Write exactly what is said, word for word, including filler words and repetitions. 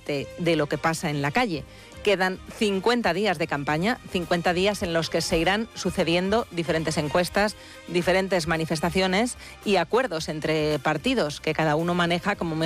parte de lo que pasa en la calle. Quedan cincuenta días de campaña, cincuenta días en los que se irán sucediendo diferentes encuestas, diferentes manifestaciones y acuerdos entre partidos que cada uno maneja como mejor